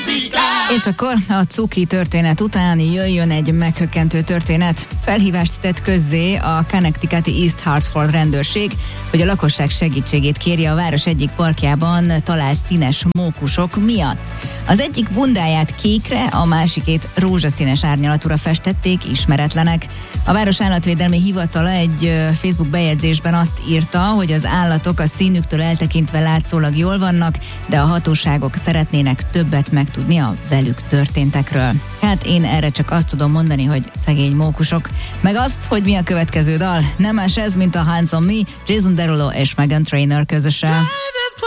És akkor a cuki történet után jöjjön egy meghökkentő történet. Felhívást tett közzé a Connecticuti East Hartford rendőrség, hogy a lakosság segítségét kérje a város egyik parkjában talált színes mókusok miatt. Az egyik bundáját kékre, a másikét rózsaszínes árnyalatúra festették ismeretlenek. A város állatvédelmi hivatala egy Facebook bejegyzésben azt írta, hogy az állatok a színüktől eltekintve látszólag jól vannak, de a hatóságok szeretnének többet megtudni a velük történtekről. Hát én erre csak azt tudom mondani, hogy szegény mókusok. Meg azt, hogy mi a következő dal. Nem más ez, mint a Hands on Me, Jason Derulo és Meghan Trainor közösen.